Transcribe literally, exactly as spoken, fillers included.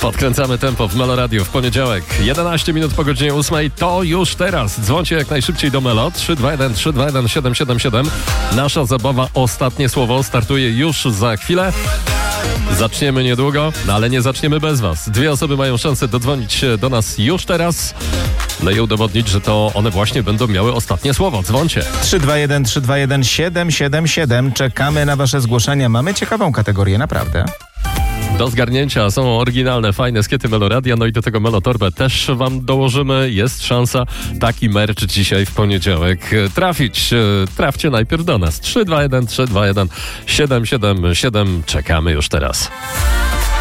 Podkręcamy tempo w Melo Radio w poniedziałek. jedenaście minut po godzinie ósmej. To już teraz. Dzwońcie jak najszybciej do Melo. trzy dwa jeden trzy dwa jeden siedem siedem siedem. Nasza zabawa Ostatnie Słowo startuje już za chwilę. Zaczniemy niedługo, no ale nie zaczniemy bez was. Dwie osoby mają szansę dodzwonić się do nas już teraz. No i udowodnić, że to one właśnie będą miały ostatnie słowo. Dzwońcie. trzy dwa jeden trzy dwa jeden siedem siedem siedem. Czekamy na wasze zgłoszenia. Mamy ciekawą kategorię, naprawdę. Do zgarnięcia są oryginalne, fajne skiety Meloradia, no i do tego Melotorbę też wam dołożymy. Jest szansa taki merch dzisiaj w poniedziałek trafić. Trafcie najpierw do nas. trzy dwa jeden trzy dwa jeden siedem siedem siedem. Czekamy już teraz.